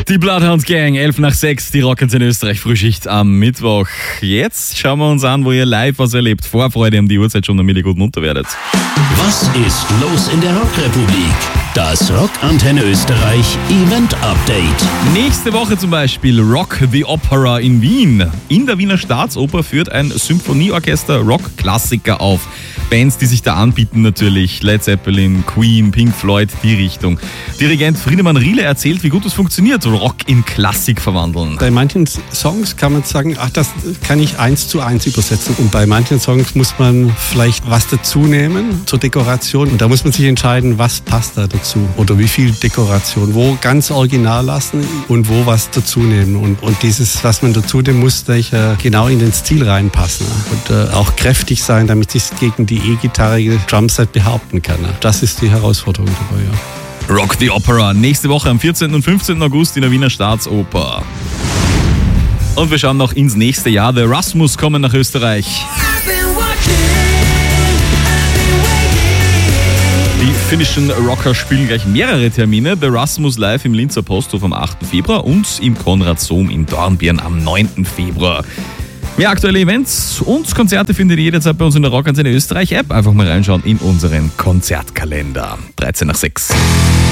Die Bloodhound Gang, 11:06, die Rock'n'Sinn Österreich Frühschicht am Mittwoch. Jetzt schauen wir uns an, wo ihr live was erlebt. Vorfreude um die Uhrzeit schon, damit ihr gut munter werdet. Was ist los in der Rockrepublik? Das Rockantenne Österreich Event Update. Nächste Woche zum Beispiel Rock the Opera in Wien. In der Wiener Staatsoper führt ein Symphonieorchester Rock-Klassiker auf. Bands, die sich da anbieten natürlich. Led Zeppelin, Queen, Pink Floyd, die Richtung. Dirigent Friedemann Riele erzählt, wie gut es funktioniert, Rock in Klassik verwandeln. Bei manchen Songs kann man sagen, das kann ich 1:1 übersetzen. Und bei manchen Songs muss man vielleicht was dazu nehmen zur Dekoration. Und da muss man sich entscheiden, was passt da dazu. Oder wie viel Dekoration. Wo ganz original lassen und wo was dazu nehmen. Und dieses, was man dazu nehmen muss, genau in den Stil reinpassen. Und auch kräftig sein, damit es sich gegen die E-gitarrige Drumset behaupten kann. Das ist die Herausforderung dabei, ja. Rock the Opera, nächste Woche am 14. und 15. August in der Wiener Staatsoper. Und wir schauen noch ins nächste Jahr. The Rasmus kommen nach Österreich. Die finnischen Rocker spielen gleich mehrere Termine. The Rasmus live im Linzer Posthof am 8. Februar und im Konrad Sohm in Dornbirn am 9. Februar. Mehr aktuelle Events und Konzerte findet ihr jederzeit bei uns in der Rock'n'Sinn Österreich App. Einfach mal reinschauen in unseren Konzertkalender. 13:06.